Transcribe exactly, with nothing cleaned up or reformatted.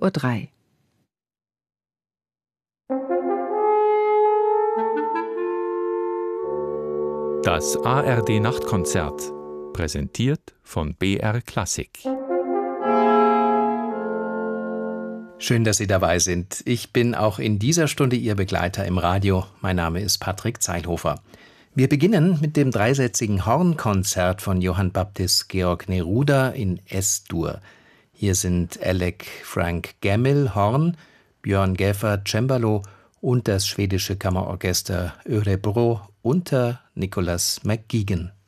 Uhr drei. Das A R D-Nachtkonzert, präsentiert von B R Klassik. Schön, dass Sie dabei sind. Ich bin auch in dieser Stunde Ihr Begleiter im Radio. Mein Name ist Patrick Zeilhofer. Wir beginnen mit dem dreisätzigen Hornkonzert von Johann Baptist Georg Neruda in S-Dur. Hier sind Alec Frank Gammill Horn, Björn Gäfer Cembalo und das schwedische Kammerorchester Örebro unter Nicholas McGuigan.